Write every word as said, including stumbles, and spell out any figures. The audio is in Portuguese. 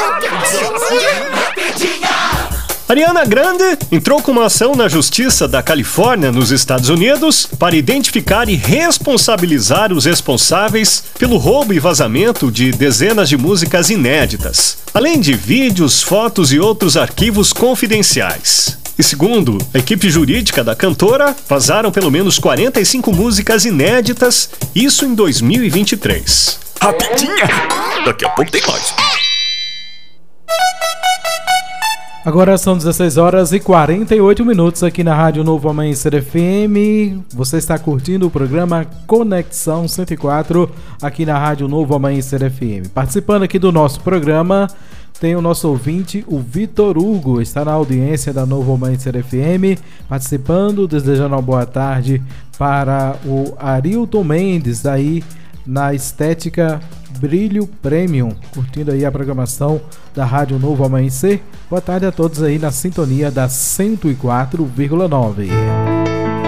Ariana Grande entrou com uma ação na Justiça da Califórnia, nos Estados Unidos, para identificar e responsabilizar os responsáveis pelo roubo e vazamento de dezenas de músicas inéditas, além de vídeos, fotos e outros arquivos confidenciais. E segundo a equipe jurídica da cantora, vazaram pelo menos quarenta e cinco músicas inéditas, isso em dois mil e vinte e três. Rapidinha! Daqui a pouco tem mais. Agora são dezesseis horas e quarenta e oito minutos aqui na Rádio Novo Amanhecer F M. Você está curtindo o programa Conexão cento e quatro aqui na Rádio Novo Amanhecer F M. Participando aqui do nosso programa tem o nosso ouvinte, o Vitor Hugo, está na audiência da Novo Amanhecer F M, participando, desejando uma boa tarde para o Arilton Mendes, aí na Estética Brilho Premium, curtindo aí a programação da Rádio Novo Amanhecer. Boa tarde a todos aí na sintonia da cento e quatro vírgula nove.